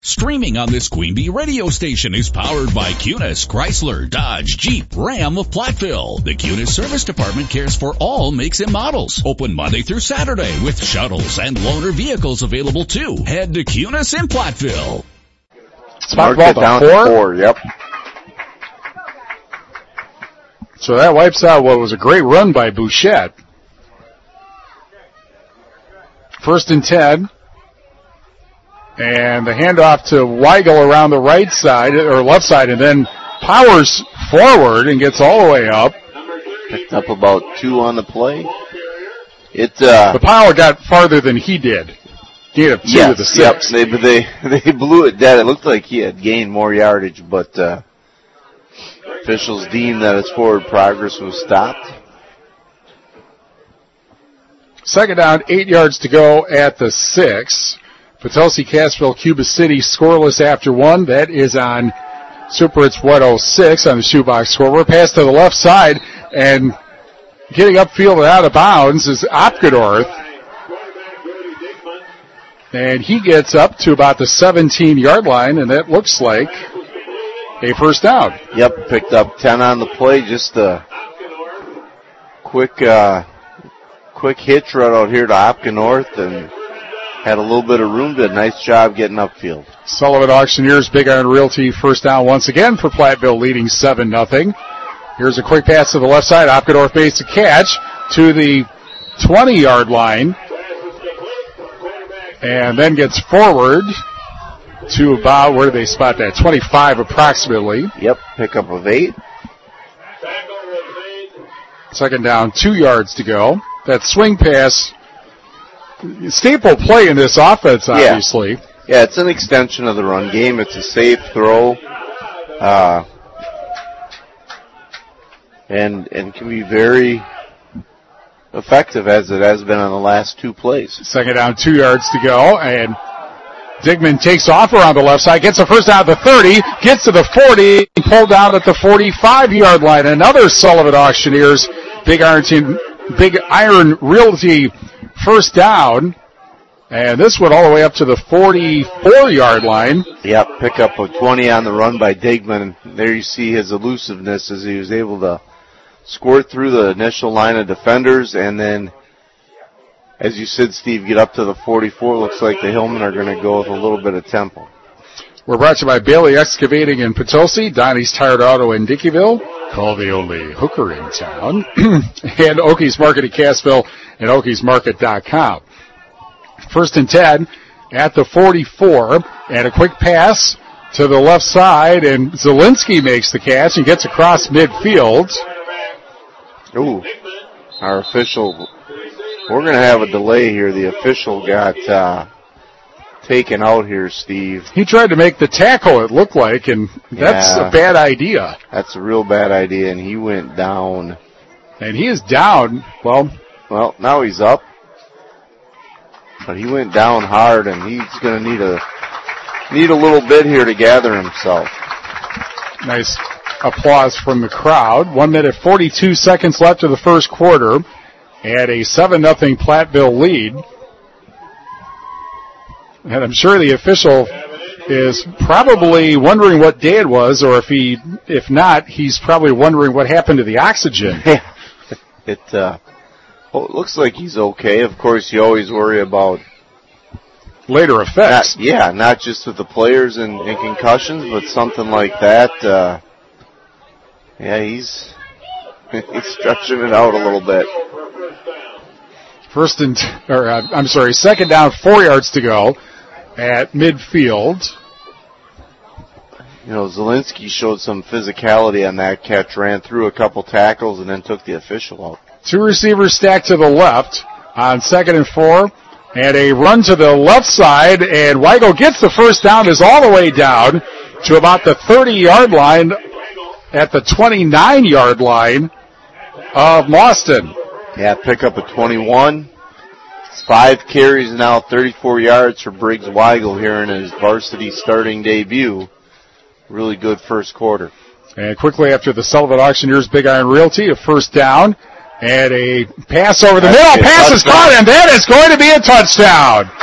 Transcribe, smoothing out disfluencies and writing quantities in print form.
Streaming on this Queen Bee radio station is powered by Cunis, Chrysler, Dodge, Jeep, Ram of Platteville. The Cunis Service Department cares for all makes and models. Open Monday through Saturday with shuttles and loaner vehicles available too. Head to Cunis in Platteville. Mark it down to 4, yep. So that wipes out what was a great run by Bouchette. 1st and 10. And the handoff to Weigel around the right side, or left side, and then powers forward and gets all the way up. Picked up about 2 on the play. The power got farther than he did. He had 2 of the 6. Yep, they blew it dead. It looked like he had gained more yardage, but officials deemed that his forward progress was stopped. 2nd down, 8 yards to go at the 6. Potosi, Cassville, Cuba City scoreless after 1. That is on Super Hits 106 on the shoebox scoreboard. Pass to the left side, and getting upfield and out of bounds is Opgendorf. And he gets up to about the 17-yard line, and that looks like a first down. Yep, picked up 10 on the play. Just a quick hitch right out here to Opgendorf, and had a little bit of room. Did a nice job getting upfield. Sullivan Auctioneers, Big Iron Realty, first down once again for Platteville, leading 7-0. Here's a quick pass to the left side. Opgendorf makes a catch to the 20-yard line, and then gets forward to about, where do they spot that? 25 approximately. Yep, pickup of 8. 2nd down, 2 yards to go. That swing pass, staple play in this offense, obviously. Yeah, it's an extension of the run game. It's a safe throw, and can be very effective, as it has been on the last 2 plays. 2nd down, 2 yards to go, and Digman takes off around the left side, gets the first down at the 30, gets to the 40, pulled down at the 45-yard line. Another Sullivan Auctioneers, Big Iron Realty first down, and this went all the way up to the 44-yard line. Yep, pickup of 20 on the run by Digman. There you see his elusiveness as he was able to squirt through the initial line of defenders, and then, as you said, Steve, get up to the 44. Looks like the Hillmen are going to go with a little bit of tempo. We're brought to you by Bailey Excavating in Potosi, Donnie's Tire Auto in Dickeyville, call the only hooker in town, and Okies Market at Cassville and okiesmarket.com. 1st and 10 at the 44, and a quick pass to the left side, and Zielinski makes the catch and gets across midfield. Ooh, our official, we're going to have a delay here. The official got taken out here, Steve. He tried to make the tackle, it looked like, and that's a bad idea. That's a real bad idea, and he went down. And he is down. Well, now he's up. But he went down hard, and he's going to need a little bit here to gather himself. Nice applause from the crowd. 1 minute, 42 seconds left of the first quarter, and a 7-0 Platteville lead. And I'm sure the official is probably wondering what day it was, or if not, he's probably wondering what happened to the oxygen. It looks like he's okay. Of course, you always worry about later effects. Not just with the players and concussions, but something like that. He's stretching it out a little bit. 2nd down, 4 yards to go at midfield. Zielinski showed some physicality on that catch, ran through a couple tackles, and then took the official out. 2 receivers stacked to the left on 2nd and 4, and a run to the left side, and Weigel gets the first down, is all the way down to about the 30-yard line at the 29-yard line of Mauston. Yeah, pick up a 21. 5 carries now, 34 yards for Briggs Weigel here in his varsity starting debut. Really good first quarter. And quickly after the Sullivan Auctioneers Big Iron Realty, a first down and a pass over the middle. Pass is caught, and that is going to be a touchdown.